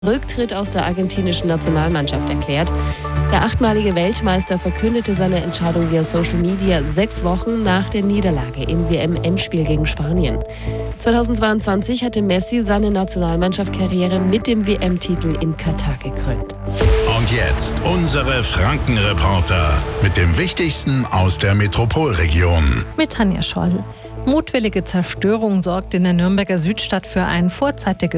Rücktritt aus der argentinischen Nationalmannschaft erklärt. Der achtmalige Weltmeister verkündete seine Entscheidung via Social Media 6 Wochen nach der Niederlage im WM-Endspiel gegen Spanien. 2022 hatte Messi seine Nationalmannschaftskarriere mit dem WM-Titel in Katar gekrönt. Und jetzt unsere Franken-Reporter mit dem Wichtigsten aus der Metropolregion. Mit Tanja Scholl. Mutwillige Zerstörung sorgt in der Nürnberger Südstadt für ein vorzeitiges